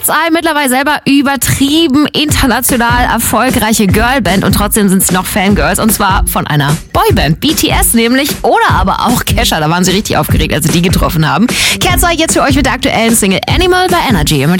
SI, mittlerweile selber übertrieben international erfolgreiche Girlband und trotzdem sind sie noch Fangirls und zwar von einer Boyband, BTS nämlich, oder aber auch Kesha, da waren sie richtig aufgeregt, als sie die getroffen haben. Cat's Eye jetzt für euch mit der aktuellen Single Animal bei Energy.